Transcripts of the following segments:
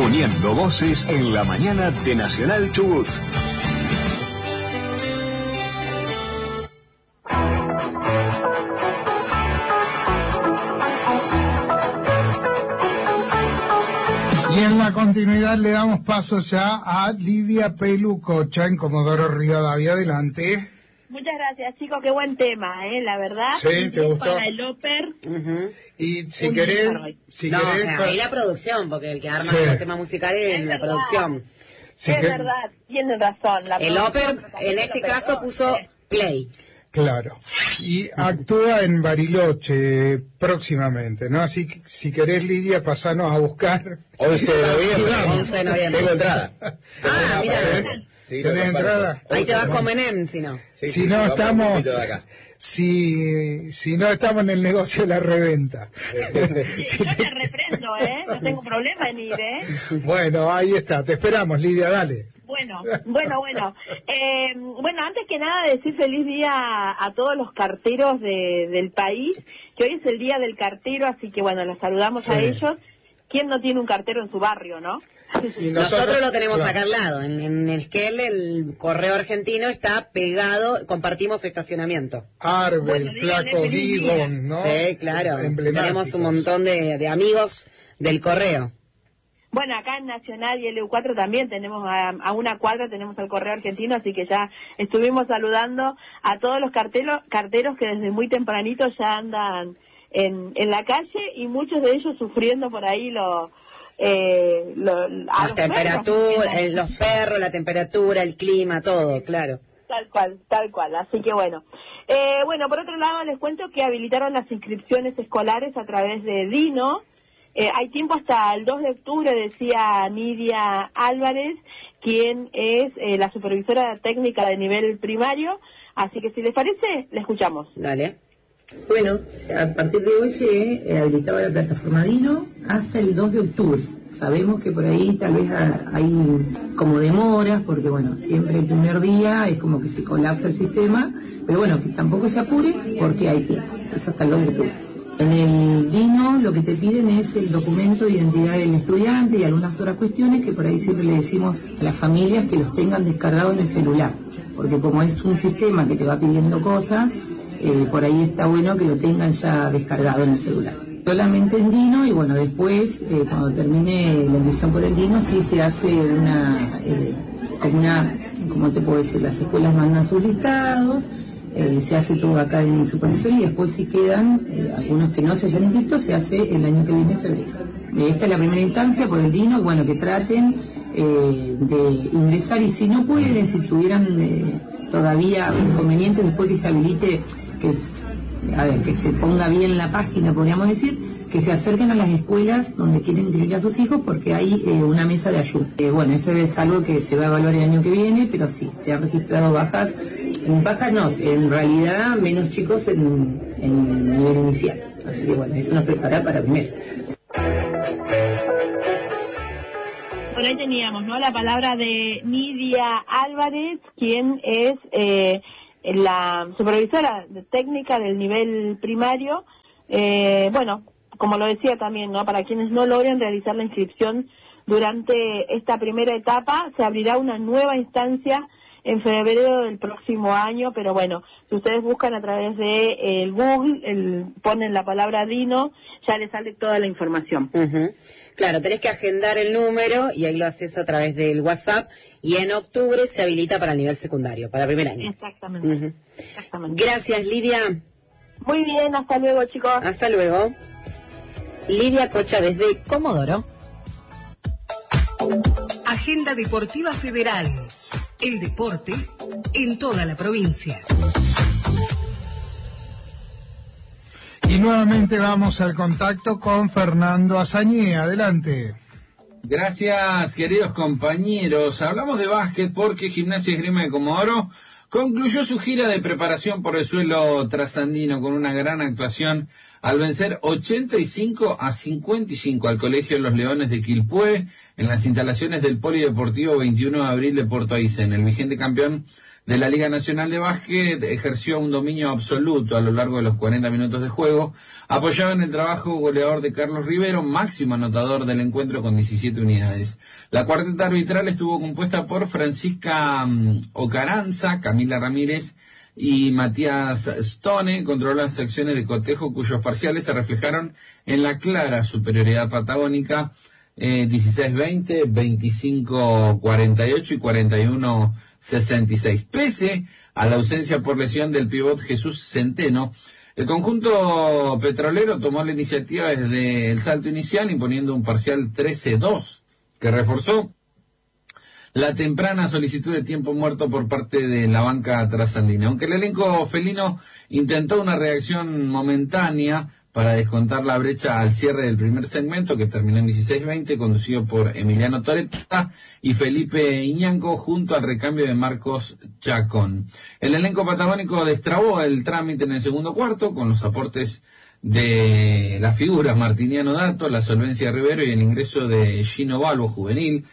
Uniendo voces en la mañana de Nacional Chubut. Y en la continuidad le damos paso ya a Lidia Pelucocha en Comodoro Rivadavia. Adelante. Muchas gracias, chicos, qué buen tema, la verdad. Sí, ¿te gustó? Para el Oper. Y si querés... ahí la producción, porque el que arma el tema musical es la producción. Es verdad, tienen razón. El Oper, en este caso, puso play. Claro. Y actúa en Bariloche próximamente, ¿no? Así que si querés, Lidia, pasanos a buscar. 11 de noviembre. 11 de noviembre. Tengo entrada. Mira. Sí, ¿tenés entrada? Ahí te vas con Menem, si no. Sí, si no estamos... Si no estamos en el negocio de la reventa. Yo te reprendo, no tengo problema en ir, Bueno, ahí está, te esperamos, Lidia, dale. Bueno, antes que nada decir feliz día a todos los carteros del país, que hoy es el día del cartero, así que bueno, los saludamos a ellos. ¿Quién no tiene un cartero en su barrio, no? Y nosotros lo tenemos acá al lado, en Esquel, el correo argentino está pegado, compartimos estacionamiento. Arbel, Flaco, Gibbon, ¿no? Sí, claro, tenemos un montón de amigos del correo. Bueno, acá en Nacional y LU4 también tenemos a una cuadra, tenemos al correo argentino, así que ya estuvimos saludando a todos los carteros que desde muy tempranito ya andan en la calle y muchos de ellos sufriendo por ahí los perros, la temperatura, el clima, todo, claro. Tal cual, así que bueno. Por otro lado les cuento que habilitaron las inscripciones escolares a través de Dino. Hay tiempo hasta el 2 de octubre, decía Nidia Álvarez, quien es la supervisora técnica de nivel primario, así que si les parece, le escuchamos. Dale. Bueno, a partir de hoy se habilitaba la plataforma Dino hasta el 2 de octubre. Sabemos que por ahí tal vez hay como demoras, porque bueno, siempre el primer día es como que se colapsa el sistema, pero bueno, que tampoco se apure porque hay tiempo, eso hasta el 2 de octubre. En el Dino lo que te piden es el documento de identidad del estudiante y algunas otras cuestiones que por ahí siempre le decimos a las familias que los tengan descargados en el celular, porque como es un sistema que te va pidiendo cosas, por ahí está bueno que lo tengan ya descargado en el celular. Solamente en Dino y bueno, después cuando termine la emisión por el Dino sí se hace como te puedo decir, las escuelas mandan sus listados, se hace todo acá en supervisión y después si quedan algunos que no se hayan inscrito se hace el año que viene en febrero. Esta es la primera instancia por el Dino, bueno, que traten de ingresar y si no pueden, si tuvieran todavía inconvenientes después que se habilite, que se ponga bien la página, podríamos decir, que se acerquen a las escuelas donde quieren inscribir a sus hijos porque hay una mesa de ayuda. Bueno, eso es algo que se va a evaluar el año que viene, pero sí, se han registrado bajas no, en realidad menos chicos en nivel inicial. Así que bueno, eso nos prepara para primero. Por ahí teníamos, ¿no? La palabra de Nidia Álvarez, quien es la supervisora técnica del nivel primario. Como lo decía también, ¿no? Para quienes no logren realizar la inscripción durante esta primera etapa, se abrirá una nueva instancia en febrero del próximo año, pero bueno, si ustedes buscan a través de el Google, ponen la palabra Dino, ya les sale toda la información. Claro, tenés que agendar el número y ahí lo haces a través del WhatsApp y en octubre se habilita para el nivel secundario, para primer año. Exactamente. Gracias, Lidia. Muy bien, hasta luego, chicos. Hasta luego. Lidia Cocha desde Comodoro. Agenda Deportiva Federal. El deporte en toda la provincia. Y nuevamente vamos al contacto con Fernando Azañé. Adelante. Gracias, queridos compañeros. Hablamos de básquet porque Gimnasia Esgrima de Comodoro concluyó su gira de preparación por el suelo trasandino con una gran actuación al vencer 85-55 al Colegio Los Leones de Quilpué en las instalaciones del Polideportivo 21 de Abril de Puerto Aysén. El vigente campeón de la Liga Nacional de Básquet ejerció un dominio absoluto a lo largo de los 40 minutos de juego, apoyado en el trabajo goleador de Carlos Rivero, máximo anotador del encuentro con 17 unidades. La cuarteta arbitral estuvo compuesta por Francisca Ocaranza, Camila Ramírez y Matías Stone. Controló las acciones de cotejo cuyos parciales se reflejaron en la clara superioridad patagónica, 16-20, 25-48 y 41-66. Pese a la ausencia por lesión del pívot Jesús Centeno, el conjunto petrolero tomó la iniciativa desde el salto inicial, imponiendo un parcial 13-2, que reforzó la temprana solicitud de tiempo muerto por parte de la banca trasandina. Aunque el elenco felino intentó una reacción momentánea para descontar la brecha al cierre del primer segmento, que terminó en 16-20, conducido por Emiliano Toretta y Felipe Iñanco, junto al recambio de Marcos Chacón. El elenco patagónico destrabó el trámite en el segundo cuarto, con los aportes de las figuras Martiniano Dato, la solvencia de Rivero y el ingreso de Gino Balbo, juvenil,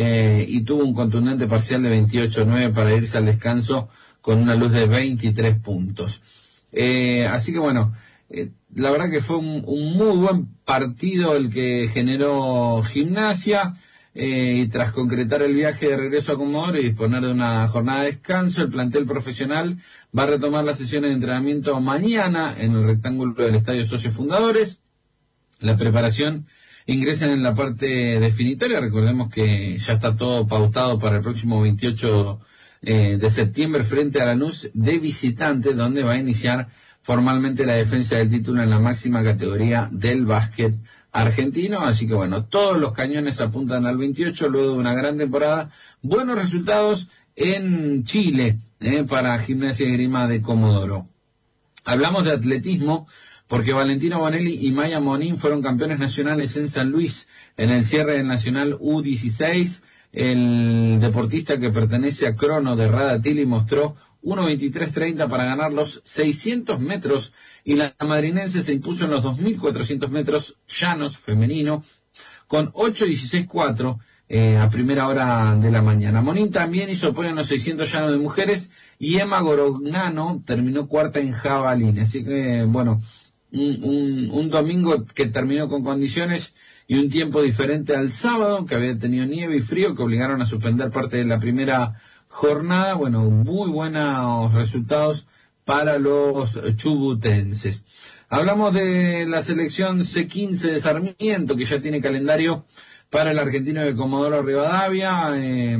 y tuvo un contundente parcial de 28-9 para irse al descanso con una luz de 23 puntos. Así que bueno, la verdad que fue un muy buen partido el que generó Gimnasia, y tras concretar el viaje de regreso a Comodoro y disponer de una jornada de descanso, el plantel profesional va a retomar las sesiones de entrenamiento mañana en el rectángulo del Estadio Socios Fundadores. La preparación ingresa en la parte definitoria. Recordemos que ya está todo pautado para el próximo 28 de septiembre frente a Lanús de visitante, donde va a iniciar formalmente la defensa del título en la máxima categoría del básquet argentino. Así que bueno, todos los cañones apuntan al 28 luego de una gran temporada. Buenos resultados en Chile para Gimnasia y Esgrima de Comodoro. Hablamos de atletismo porque Valentino Bonelli y Maya Monín fueron campeones nacionales en San Luis en el cierre del Nacional U16. El deportista, que pertenece a Crono de Radatili, mostró 1.23.30 para ganar los 600 metros y la madrinense se impuso en los 2.400 metros llanos femenino con 8.16.4 a primera hora de la mañana. Monín también hizo podio en los 600 llanos de mujeres y Emma Gorognano terminó cuarta en jabalín. Así que bueno, un domingo que terminó con condiciones y un tiempo diferente al sábado, que había tenido nieve y frío que obligaron a suspender parte de la primera jornada. Bueno, muy buenos resultados para los chubutenses. Hablamos de la selección C15 de Sarmiento, que ya tiene calendario para el argentino de Comodoro Rivadavia.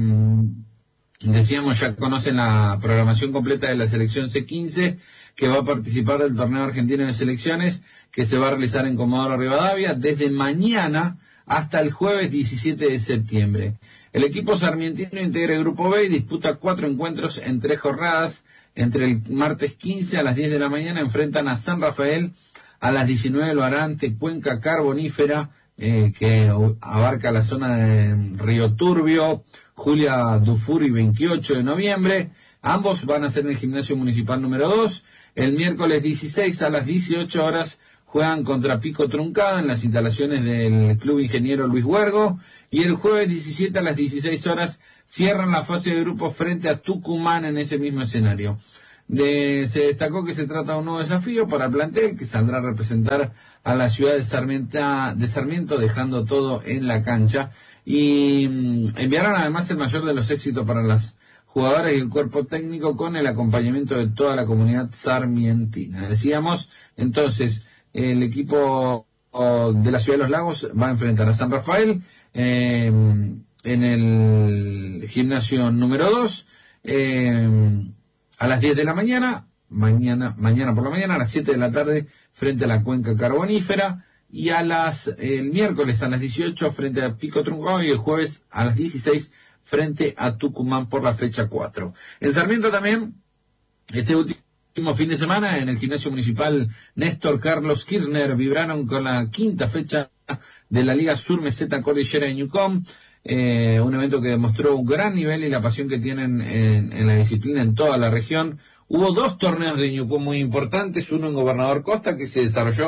Decíamos, ya conocen la programación completa de la selección C15, que va a participar del torneo argentino de selecciones, que se va a realizar en Comodoro Rivadavia desde mañana hasta el jueves 17 de septiembre. El equipo sarmientino integra el Grupo B y disputa 4 encuentros en 3 jornadas. Entre el martes 15 a las 10 de la mañana enfrentan a San Rafael, a las 19 lo harán ante Cuenca Carbonífera, que abarca la zona de Río Turbio, Julia Dufuri, 28 de noviembre. Ambos van a ser en el Gimnasio Municipal número 2. El miércoles 16 a las 18 horas juegan contra Pico Truncada en las instalaciones del Club Ingeniero Luis Huergo. Y el jueves 17 a las 16 horas cierran la fase de grupos frente a Tucumán en ese mismo escenario. Se destacó que se trata de un nuevo desafío para el plantel, que saldrá a representar a la ciudad de Sarmiento, dejando todo en la cancha. Y enviaron además el mayor de los éxitos para las jugadoras y el cuerpo técnico, con el acompañamiento de toda la comunidad sarmientina. Decíamos, entonces, el equipo de la ciudad de Los Lagos va a enfrentar a San Rafael en el gimnasio número 2 a las 10 de la mañana por la mañana, a las 7 de la tarde frente a la Cuenca Carbonífera, y el miércoles a las 18 frente a Pico Truncado, y el jueves a las 16 frente a Tucumán por la fecha 4. En Sarmiento también, este último fin de semana, en el gimnasio municipal Néstor Carlos Kirchner, vibraron con la 5ª fecha de la Liga Sur Meseta Cordillera de Ñucón, un evento que demostró un gran nivel y la pasión que tienen en la disciplina en toda la región. Hubo 2 torneos de Ñucón muy importantes, uno en Gobernador Costa, que se desarrolló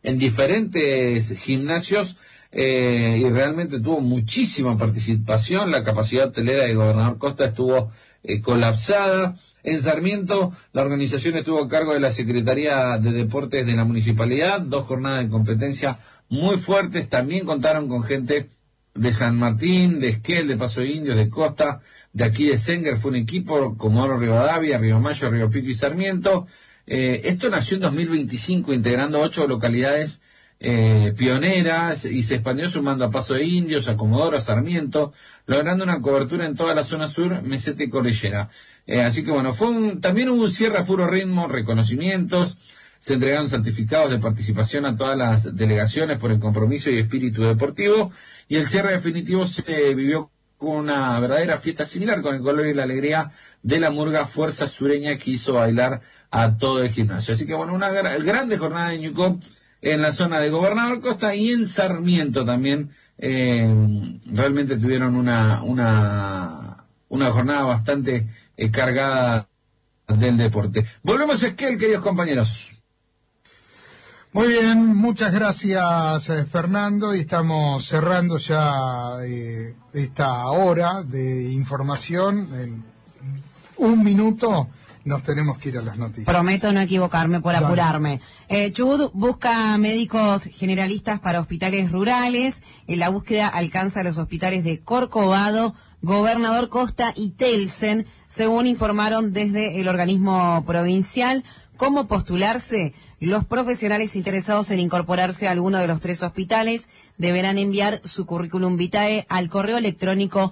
en diferentes gimnasios y realmente tuvo muchísima participación. La capacidad hotelera de Gobernador Costa estuvo colapsada. En Sarmiento, la organización estuvo a cargo de la Secretaría de Deportes de la Municipalidad, 2 jornadas de competencia muy fuertes. También contaron con gente de San Martín, de Esquel, de Paso de Indios, de Costa, de aquí de Sengar. Fue un equipo, Comodoro Rivadavia, Río Mayo, Río Pico y Sarmiento. Esto nació en 2025, integrando 8 localidades pioneras, y se expandió sumando a Paso de Indios, a Comodoro, a Sarmiento, logrando una cobertura en toda la zona sur, meseta y cordillera. Así que bueno, también hubo un cierre a puro ritmo, reconocimientos, se entregaron certificados de participación a todas las delegaciones por el compromiso y espíritu deportivo, y el cierre definitivo se vivió con una verdadera fiesta similar, con el color y la alegría de la murga Fuerza Sureña, que hizo bailar a todo el gimnasio. Así que bueno, una grande jornada de Ñucó en la zona de Gobernador Costa, y en Sarmiento también realmente tuvieron una jornada bastante cargada del deporte. Volvemos a Esquel, queridos compañeros. Muy bien, muchas gracias Fernando, y estamos cerrando ya esta hora de información. En un minuto nos tenemos que ir a las noticias. Prometo no equivocarme por apurarme. Chubut busca médicos generalistas para hospitales rurales. En la búsqueda alcanza los hospitales de Corcovado, Gobernador Costa y Telsen, según informaron desde el organismo provincial. ¿Cómo postularse? Los profesionales interesados en incorporarse a alguno de los 3 hospitales deberán enviar su currículum vitae al correo electrónico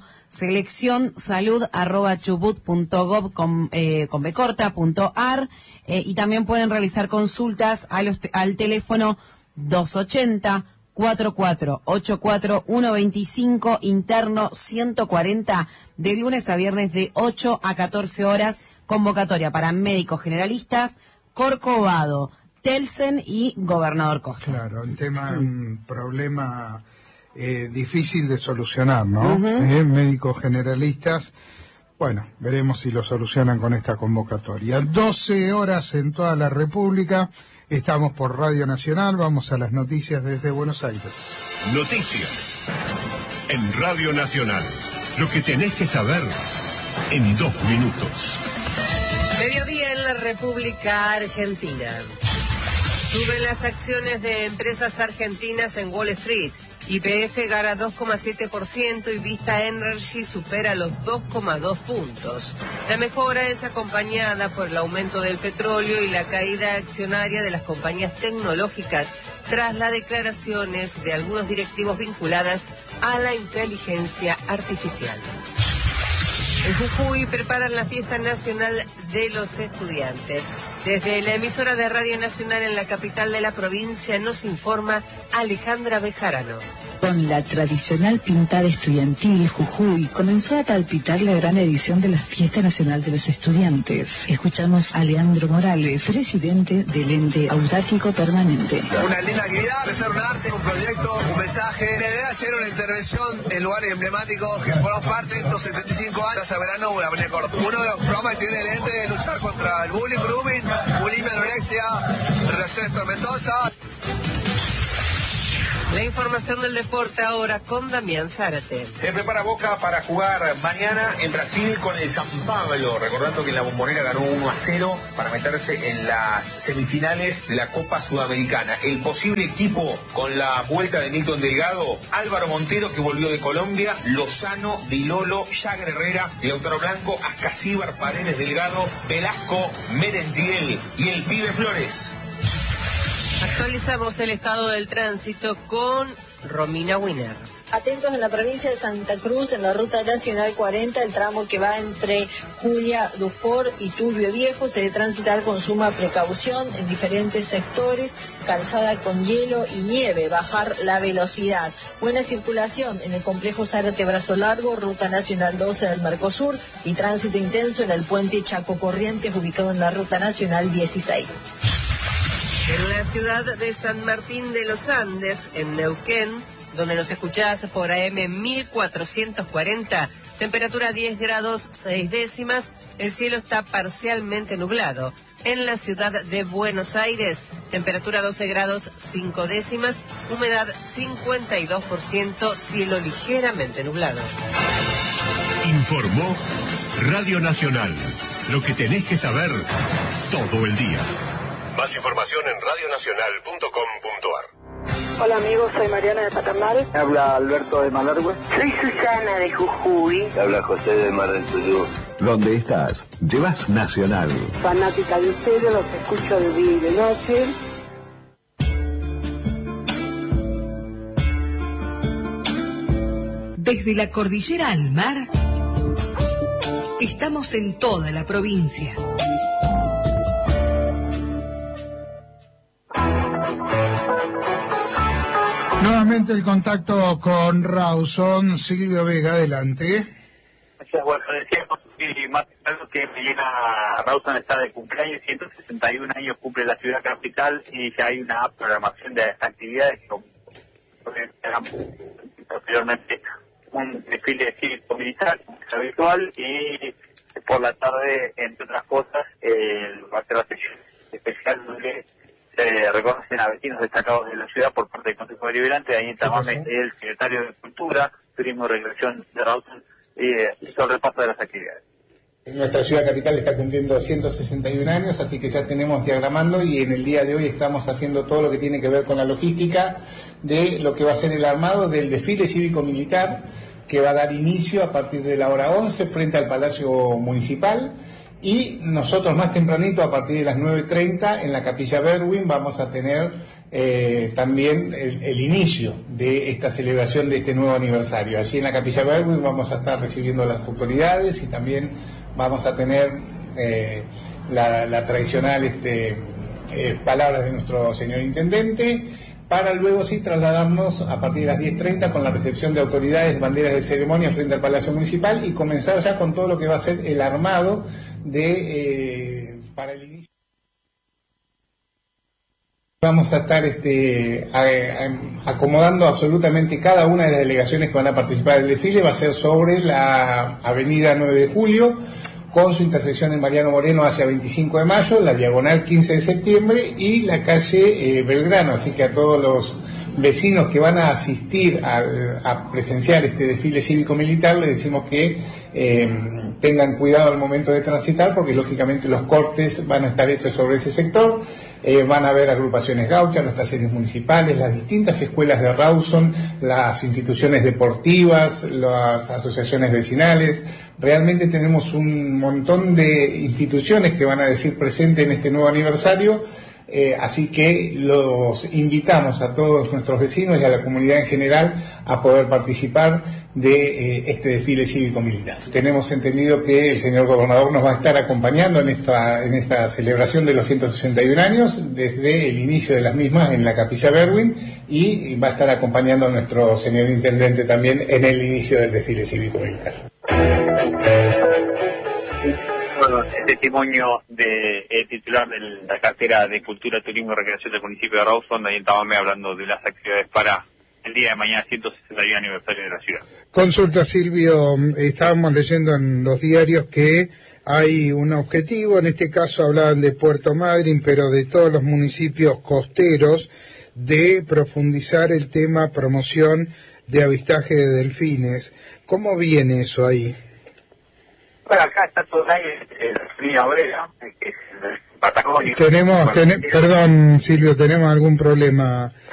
seleccionsalud@chubut.gov.ar, y también pueden realizar consultas al teléfono 280 4484 125 interno 140 de lunes a viernes de 8 a 14 horas. Convocatoria para médicos generalistas, Corcovado, Telsen y Gobernador Costa. Claro, el tema es un problema difícil de solucionar, ¿no? Médicos generalistas, bueno, veremos si lo solucionan con esta convocatoria. 12 horas en toda la República, estamos por Radio Nacional, vamos a las noticias desde Buenos Aires. Noticias en Radio Nacional, lo que tenés que saber en 2 minutos. Mediodía en la República Argentina. Suben las acciones de empresas argentinas en Wall Street. YPF gana 2,7% y Vista Energy supera los 2,2 puntos. La mejora es acompañada por el aumento del petróleo y la caída accionaria de las compañías tecnológicas tras las declaraciones de algunos directivos vinculadas a la inteligencia artificial. En Jujuy preparan la fiesta nacional de los estudiantes. Desde la emisora de Radio Nacional en la capital de la provincia nos informa Alejandra Bejarano. Con la tradicional pintada estudiantil, Jujuy comenzó a palpitar la gran edición de la Fiesta Nacional de los Estudiantes. Escuchamos a Leandro Morales, presidente del ente autárquico permanente. Una linda actividad, empezar un arte, un proyecto, un mensaje. La idea es hacer una intervención en lugares emblemáticos que fueron parte de estos 75 años. Plaza Verano, Avenida Córdoba. Uno de los programas que tiene el ente de luchar contra el bullying, grooming, bulimia, anorexia, relaciones tormentosas. La información del deporte ahora con Damián Zárate. Se prepara Boca para jugar mañana en Brasil con el San Pablo, recordando que la Bombonera ganó 1-0 para meterse en las semifinales de la Copa Sudamericana. El posible equipo con la vuelta de Milton Delgado, Álvaro Montero, que volvió de Colombia, Lozano, Di Lolo, Jagger Herrera, Lautaro Blanco, Ascasíbar, Paredes Delgado, Velasco, Merentiel y el Pibe Flores. Actualizamos el estado del tránsito con Romina Winer. Atentos en la provincia de Santa Cruz, en la ruta nacional 40, el tramo que va entre Julia Dufour y Turbio Viejo, se debe transitar con suma precaución en diferentes sectores, calzada con hielo y nieve, bajar la velocidad. Buena circulación en el complejo Zárate Brazo Largo, ruta nacional 12 del Mercosur, y tránsito intenso en el puente Chaco Corrientes, ubicado en la ruta nacional 16. En la ciudad de San Martín de los Andes, en Neuquén, donde nos escuchás por AM 1440, temperatura 10 grados 6 décimas, el cielo está parcialmente nublado. En la ciudad de Buenos Aires, temperatura 12 grados 5 décimas, humedad 52%, cielo ligeramente nublado. Informó Radio Nacional. Lo que tenés que saber todo el día. Más información en radionacional.com.ar. Hola amigos, soy Mariana de Paternal. Habla Alberto de Malargüe. Soy Susana de Jujuy. Habla José de Mar del Tuyú. ¿Dónde estás? Llevas Nacional. Fanática de ustedes, los escucho de día y de noche. Desde la cordillera al mar, estamos en toda la provincia. Nuevamente el contacto con Rawson. Silvio Vega, adelante. Bueno, decíamos más que Rawson está de cumpleaños, 161 años cumple la ciudad capital y ya hay una programación de actividades como posteriormente un desfile cívico-militar habitual y por la tarde, entre otras cosas, va a ser la sección especial donde se reconocen a vecinos destacados de la ciudad por parte del Consejo Deliberante. Ahí en Tamame el secretario de Cultura, Turismo y Recreación de Rawson hizo el repaso de las actividades. Nuestra ciudad capital está cumpliendo 161 años, así que ya tenemos diagramando y en el día de hoy estamos haciendo todo lo que tiene que ver con la logística de lo que va a ser el armado del desfile cívico-militar que va a dar inicio a partir de la hora 11 frente al Palacio Municipal. Y nosotros más tempranito, a partir de las 9:30, en la Capilla Berwin vamos a tener también el inicio de esta celebración de este nuevo aniversario. Allí en la Capilla Berwin vamos a estar recibiendo a las autoridades y también vamos a tener la tradicional palabras de nuestro señor Intendente, para luego sí trasladarnos a partir de las 10:30 con la recepción de autoridades, banderas de ceremonia frente al Palacio Municipal y comenzar ya con todo lo que va a ser el armado para el inicio. Vamos a estar acomodando absolutamente cada una de las delegaciones que van a participar del desfile. Va a ser sobre la avenida 9 de Julio, con su intersección en Mariano Moreno hacia 25 de Mayo, la diagonal 15 de septiembre y la calle Belgrano. Así que a todos los vecinos que van a asistir a presenciar este desfile cívico-militar les decimos que tengan cuidado al momento de transitar, porque lógicamente los cortes van a estar hechos sobre ese sector. Van a haber agrupaciones gauchas, los talleres municipales, las distintas escuelas de Rawson, las instituciones deportivas, las asociaciones vecinales. Realmente tenemos un montón de instituciones que van a decir presente en este nuevo aniversario. Así que los invitamos a todos nuestros vecinos y a la comunidad en general a poder participar de este desfile cívico-militar. Tenemos entendido que el señor gobernador nos va a estar acompañando en esta celebración de los 161 años desde el inicio de las mismas en la Capilla Berwin y va a estar acompañando a nuestro señor Intendente también en el inicio del desfile cívico-militar. El testimonio del titular de la cartera de Cultura, Turismo y Recreación del municipio de Rawson, ahí en Tamame, hablando de las actividades para el día de mañana, 161 aniversario de la ciudad. Consulta, Silvio, estábamos leyendo en los diarios que hay un objetivo, en este caso hablaban de Puerto Madryn, pero de todos los municipios costeros, de profundizar el tema promoción de avistaje de delfines. ¿Cómo viene eso ahí? Bueno, acá está todo el Río Obrera, que es el Patagonia. Perdón, Silvio, tenemos algún problema.